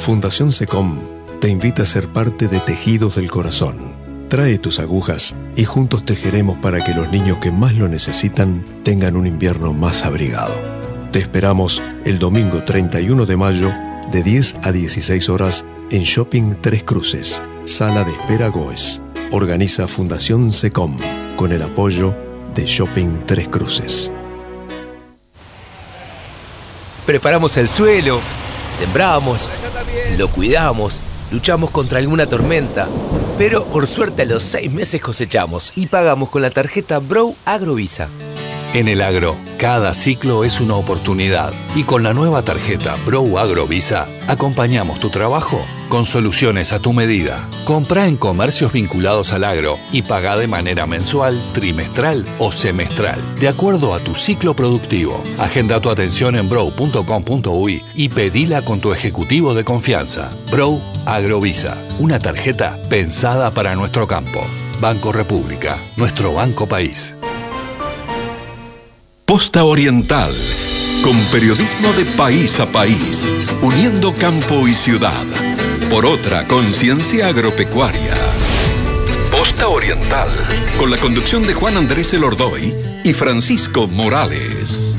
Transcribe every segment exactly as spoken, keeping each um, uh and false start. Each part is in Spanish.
Fundación SECOM te invita a ser parte de Tejidos del Corazón. Trae tus agujas y juntos tejeremos para que los niños que más lo necesitan tengan un invierno más abrigado. Te esperamos el domingo treinta y uno de mayo de diez a dieciséis horas en Shopping Tres Cruces, Sala de Espera Goes. Organiza Fundación SECOM con el apoyo de Shopping Tres Cruces. Preparamos el suelo, sembramos, lo cuidamos, luchamos contra alguna tormenta, pero por suerte a los seis meses cosechamos y pagamos con la tarjeta Brow Agrovisa. En el agro, cada ciclo es una oportunidad y con la nueva tarjeta Brow Agrovisa acompañamos tu trabajo con soluciones a tu medida. Comprá en comercios vinculados al agro y pagá de manera mensual, trimestral o semestral, de acuerdo a tu ciclo productivo. Agenda tu atención en brow punto com punto uy y pedila con tu ejecutivo de confianza. Brow Agrovisa, una tarjeta pensada para nuestro campo. Banco República, nuestro banco país. Posta Oriental, con periodismo de país a país, uniendo campo y ciudad, por otra conciencia agropecuaria. Posta Oriental, con la conducción de Juan Andrés Elordoy y Francisco Morales.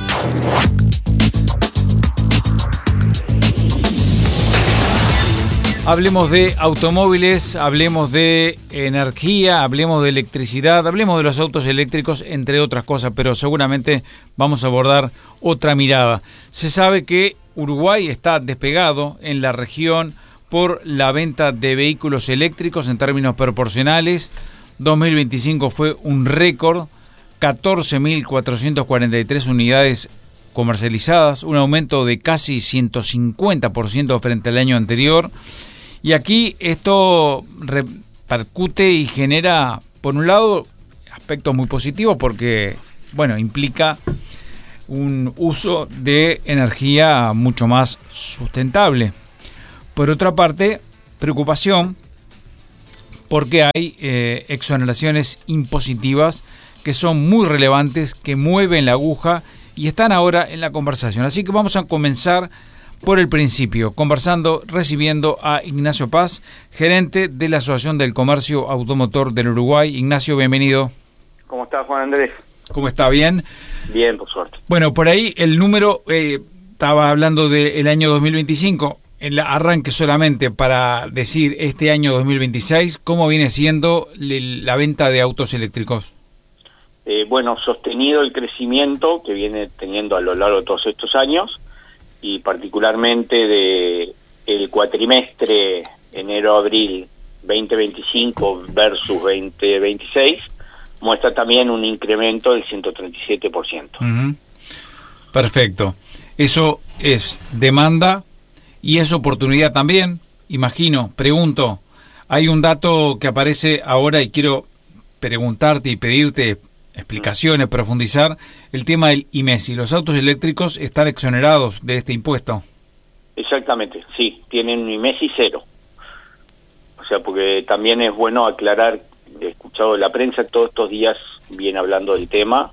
Hablemos de automóviles, hablemos de energía, hablemos de electricidad, hablemos de los autos eléctricos, entre otras cosas, pero seguramente vamos a abordar otra mirada. Se sabe que Uruguay está despegado en la región por la venta de vehículos eléctricos en términos proporcionales. dos mil veinticinco fue un récord, catorce mil cuatrocientas cuarenta y tres unidades comercializadas, un aumento de casi ciento cincuenta por ciento frente al año anterior. Y aquí esto repercute y genera, por un lado, aspectos muy positivos porque, bueno, implica un uso de energía mucho más sustentable. Por otra parte, preocupación porque hay eh, exoneraciones impositivas que son muy relevantes, que mueven la aguja y están ahora en la conversación. Así que vamos a comenzar por el principio, conversando, recibiendo a Ignacio Paz, gerente de la Asociación del Comercio Automotor del Uruguay. Ignacio, bienvenido. ¿Cómo está, Juan Andrés? ¿Cómo está? ¿Bien? Bien, por suerte. Bueno, por ahí el número, eh, estaba hablando del año dos mil veinticinco, el arranque solamente para decir este año dos mil veintiséis, ¿cómo viene siendo la venta de autos eléctricos? Eh, bueno, sostenido el crecimiento que viene teniendo a lo largo de todos estos años, y particularmente de el cuatrimestre enero-abril veinte veinticinco versus veinte veintiséis, muestra también un incremento del ciento treinta y siete por ciento. Uh-huh. Perfecto. Eso es demanda y es oportunidad también, imagino. Pregunto, hay un dato que aparece ahora y quiero preguntarte y pedirte explicaciones, profundizar el tema del I M E S I. ¿Los autos eléctricos están exonerados de este impuesto? Exactamente, sí, tienen un I M E S I cero. O sea, porque también es bueno aclarar, he escuchado la prensa todos estos días viene hablando del tema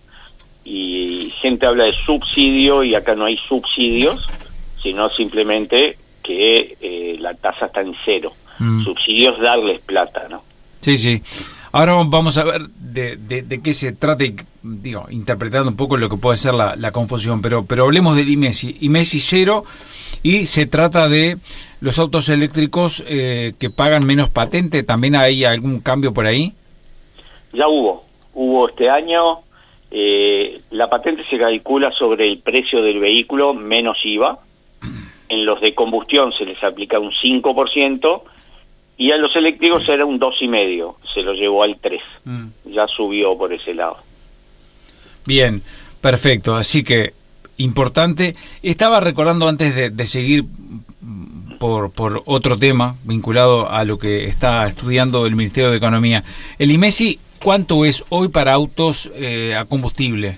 y gente habla de subsidio y acá no hay subsidios, sino simplemente que eh, la tasa está en cero. Mm. Subsidios darles plata, ¿no? Sí, sí. Ahora vamos a ver de, de, de qué se trata, y, digo, interpretando un poco lo que puede ser la, la confusión, pero pero hablemos del I M E S I. I M E S I cero, y se trata de los autos eléctricos eh, que pagan menos patente. ¿También hay algún cambio por ahí? Ya hubo, hubo este año. Eh, la patente se calcula sobre el precio del vehículo menos I V A. En los de combustión se les aplica un cinco por ciento. Y a los eléctricos era un dos y medio, se lo llevó al tres. Mm. Ya subió por ese lado. Bien, perfecto. Así que, importante. Estaba recordando antes de, de seguir por, por otro tema vinculado a lo que está estudiando el Ministerio de Economía. El I M E S I, ¿cuánto es hoy para autos eh, a combustible?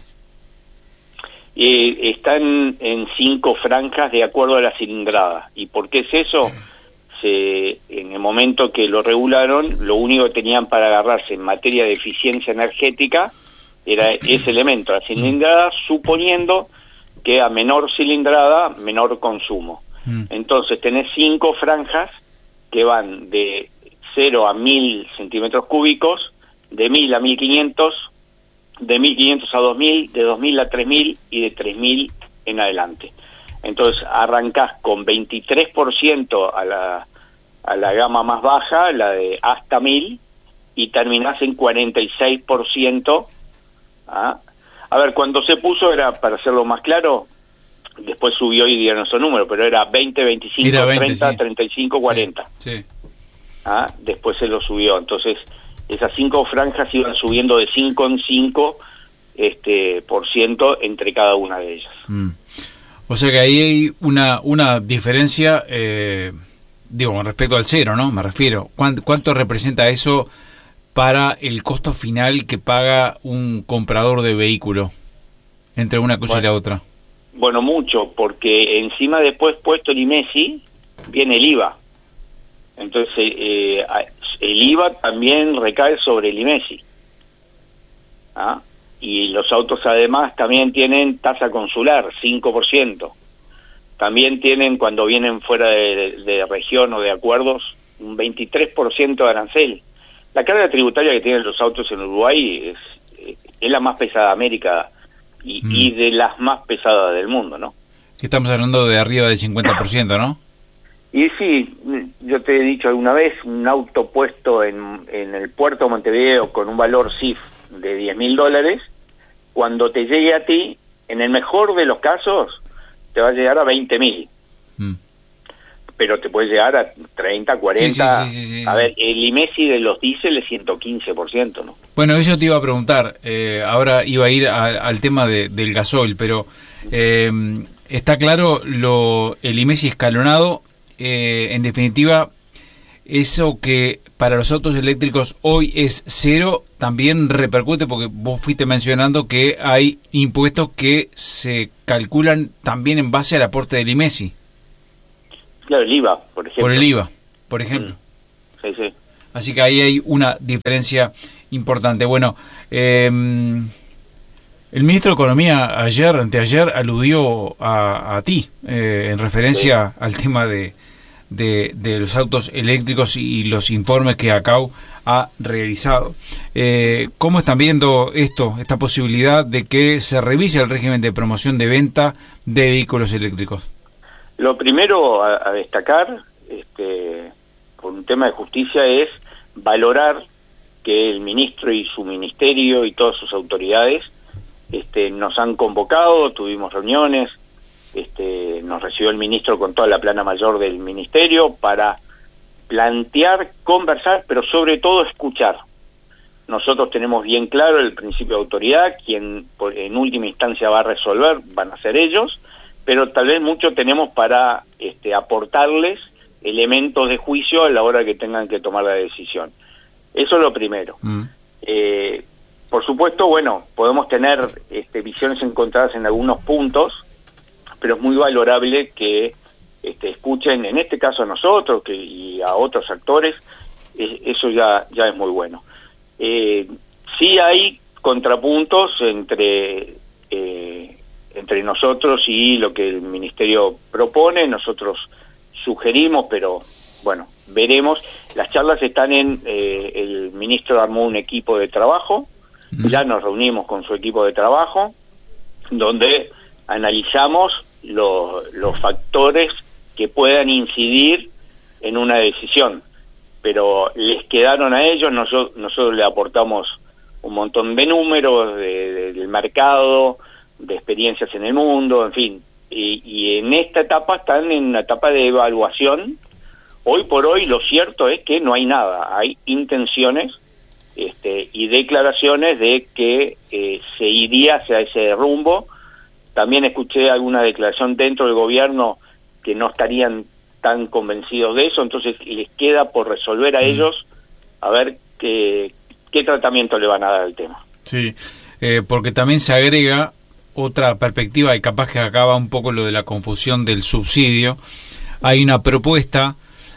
Eh, están en cinco franjas de acuerdo a la cilindrada. ¿Y por qué es eso? Se, en el momento que lo regularon, lo único que tenían para agarrarse en materia de eficiencia energética era ese elemento, la cilindrada, suponiendo que a menor cilindrada, menor consumo. Mm. Entonces tenés cinco franjas que van de cero a mil centímetros cúbicos, de mil a mil quinientos, de mil quinientos a dos mil, de dos mil a tres mil y de tres mil en adelante. Entonces arrancás con veintitrés por ciento a la, a la gama más baja, la de hasta mil, y terminás en cuarenta y seis por ciento. ¿Ah? A ver, cuando se puso, era, para hacerlo más claro, después subió y dieron esos números, pero era veinte, veinticinco, era veinte, treinta, sí. treinta y cinco, cuarenta. Sí, sí. ¿Ah? Después se lo subió. Entonces, esas cinco franjas iban subiendo de cinco en cinco este, por ciento entre cada una de ellas. Mm. O sea que ahí hay una, una diferencia, eh, digo, con respecto al cero, ¿no? Me refiero. ¿Cuánto, cuánto representa eso para el costo final que paga un comprador de vehículo entre una cosa bueno, y la otra? Bueno, mucho, porque encima después puesto el IMESI, viene el I V A. Entonces, eh, el I V A también recae sobre el IMESI. ¿Ah? Y los autos además también tienen tasa consular, cinco por ciento. También tienen, cuando vienen fuera de, de región o de acuerdos, un veintitrés por ciento de arancel. La carga tributaria que tienen los autos en Uruguay es, es la más pesada de América y, mm. y de las más pesadas del mundo, ¿no? Estamos hablando de arriba del cincuenta por ciento, ¿no? Y sí, yo te he dicho alguna vez, un auto puesto en, en el puerto de Montevideo con un valor C I F de diez mil dólares, cuando te llegue a ti, en el mejor de los casos, te va a llegar a veinte mil. Mm. Pero te puede llegar a treinta, cuarenta. Sí, sí, sí, sí, sí. A ver, el IMESI de los diésel es ciento quince por ciento, ¿no? Bueno, eso te iba a preguntar. Eh, ahora iba a ir a, al tema de, del gasoil, pero eh, está claro lo el IMESI escalonado. Eh, en definitiva, eso que para los autos eléctricos hoy es cero, también repercute, porque vos fuiste mencionando que hay impuestos que se calculan también en base al aporte del IMESI. Claro, el I V A, por ejemplo. Por el I V A, por ejemplo. Sí, sí. Así que ahí hay una diferencia importante. Bueno, eh, el ministro de Economía ayer, anteayer, aludió a, a ti eh, en referencia sí. al tema de, de, de los autos eléctricos y los informes que ACAU ha realizado. Eh, ¿Cómo están viendo esto, esta posibilidad de que se revise el régimen de promoción de venta de vehículos eléctricos? Lo primero a, a destacar, este, por un tema de justicia, es valorar que el ministro y su ministerio y todas sus autoridades este, nos han convocado, tuvimos reuniones, este, nos recibió el ministro con toda la plana mayor del ministerio para plantear, conversar, pero sobre todo escuchar. Nosotros tenemos bien claro el principio de autoridad, quien por, en última instancia va a resolver, van a ser ellos, pero tal vez mucho tenemos para este, aportarles elementos de juicio a la hora que tengan que tomar la decisión. Eso es lo primero. Mm. Eh, por supuesto, bueno, podemos tener este, visiones encontradas en algunos puntos, pero es muy valorable que este, escuchen, en este caso a nosotros que, y a otros actores, eh, eso ya, ya es muy bueno. Eh, sí hay contrapuntos entre... Eh, entre nosotros y lo que el ministerio propone. Nosotros sugerimos, pero bueno, veremos. Las charlas están en, eh, el ministro armó un equipo de trabajo, mm. ya nos reunimos con su equipo de trabajo, donde analizamos lo, los factores que puedan incidir en una decisión, pero les quedaron a ellos, nosotros, nosotros le aportamos un montón de números de, de, del mercado, de experiencias en el mundo, en fin, y, y en esta etapa están en una etapa de evaluación. Hoy por hoy lo cierto es que no hay nada, hay intenciones este, y declaraciones de que eh, se iría hacia ese rumbo. También escuché alguna declaración dentro del gobierno que no estarían tan convencidos de eso, entonces les queda por resolver a ellos a ver qué, qué tratamiento le van a dar al tema. Sí, eh, porque también se agrega otra perspectiva, y capaz que acaba un poco lo de la confusión del subsidio. Hay una propuesta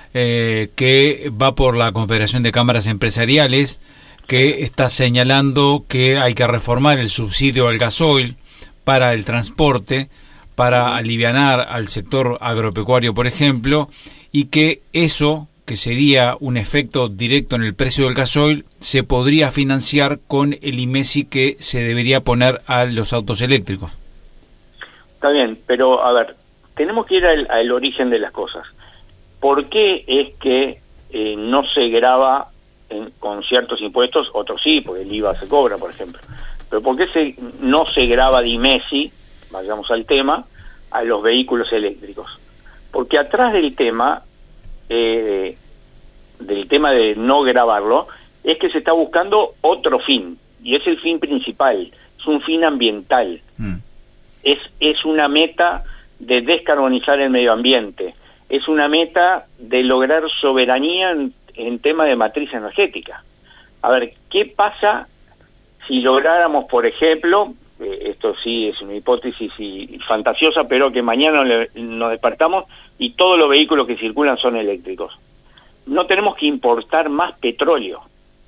eh, que va por la Confederación de Cámaras Empresariales, que está señalando que hay que reformar el subsidio al gasoil para el transporte, para alivianar al sector agropecuario, por ejemplo, y que eso, que sería un efecto directo en el precio del gasoil, se podría financiar con el I M E S I que se debería poner a los autos eléctricos. Está bien, pero a ver, tenemos que ir al, al origen de las cosas. ¿Por qué es que eh, no se grava en, con ciertos impuestos? Otros sí, porque el I V A se cobra, por ejemplo. Pero ¿por qué se, no se grava de I M E S I, vayamos al tema, a los vehículos eléctricos? Porque atrás del tema, eh, del tema de no gravarlo, es que se está buscando otro fin, y es el fin principal, es un fin ambiental. Mm. Es, es una meta de descarbonizar el medio ambiente, es una meta de lograr soberanía en, en tema de matriz energética. A ver, ¿qué pasa si lográramos, por ejemplo, eh, esto sí es una hipótesis y, y fantasiosa, pero que mañana le, nos despertamos y todos los vehículos que circulan son eléctricos? No tenemos que importar más petróleo.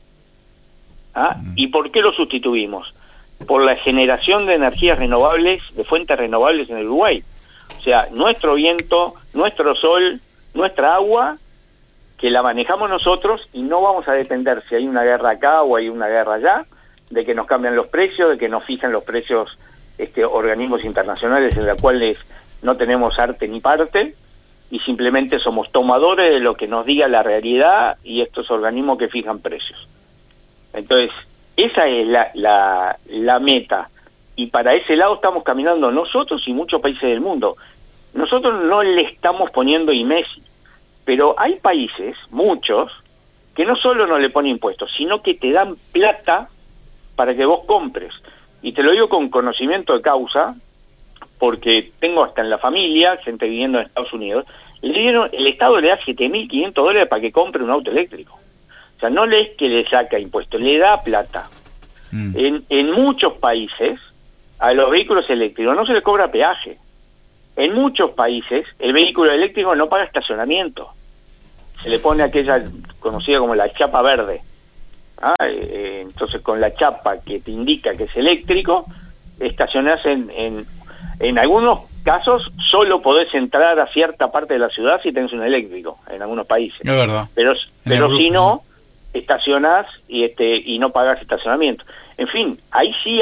¿Ah? ¿Y por qué lo sustituimos? Por la generación de energías renovables, de fuentes renovables en el Uruguay. O sea, nuestro viento, nuestro sol, nuestra agua, que la manejamos nosotros y no vamos a depender si hay una guerra acá o hay una guerra allá, de que nos cambian los precios, de que nos fijan los precios este, organismos internacionales en los cuales no tenemos arte ni parte, y simplemente somos tomadores de lo que nos diga la realidad y estos organismos que fijan precios. Entonces, esa es la, la, la meta, y para ese lado estamos caminando nosotros y muchos países del mundo. Nosotros no le estamos poniendo I M E S I, pero hay países, muchos, que no solo no le ponen impuestos, sino que te dan plata para que vos compres. Y te lo digo con conocimiento de causa, porque tengo hasta en la familia gente viviendo en Estados Unidos. Le dieron, el Estado le da siete mil quinientos dólares para que compre un auto eléctrico. O sea, no le es que le saca impuestos, le da plata. Mm. En, en muchos países, a los vehículos eléctricos no se les cobra peaje. En muchos países, el vehículo eléctrico no paga estacionamiento. Se le pone aquella conocida como la chapa verde. ¿Ah? Eh, entonces, con la chapa que te indica que es eléctrico, estacionás en, en, en algunos casos, solo podés entrar a cierta parte de la ciudad si tenés un eléctrico, en algunos países. Es verdad. Pero, pero si no, estacionás y, este, y no pagás estacionamiento. En fin, ahí sí